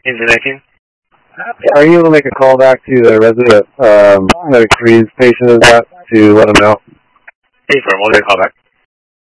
1819. Are you able to make a call back to the resident Medic 3's patient is that to let him know? Hey, firm, we'll get a call back.